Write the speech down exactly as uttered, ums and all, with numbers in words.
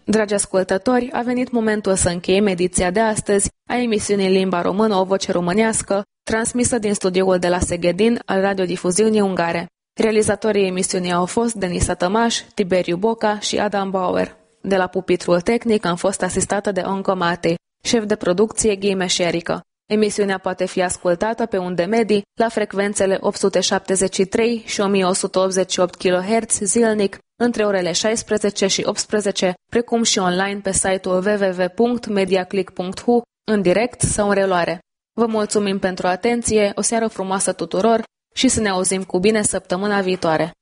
Dragi ascultători, a venit momentul să încheiem ediția de astăzi a emisiunii în limba română O Voce Românească, transmisă din studioul de la Seghedin al radiodifuziunii ungare. Realizatorii emisiunii au fost Denisa Tămaș, Tiberiu Boca și Adam Bauer. De la pupitrul tehnic am fost asistată de Onco Matei, șef de producție Ghime Șerică. Emisiunea poate fi ascultată pe unde medii la frecvențele opt sute șaptezeci și trei și o mie o sută optzeci și opt kilohertz zilnic, între orele șaisprezece și optsprezece, precum și online pe site-ul w w w punct mediaclick punct h u, în direct sau în reluare. Vă mulțumim pentru atenție, o seară frumoasă tuturor și să ne auzim cu bine săptămâna viitoare.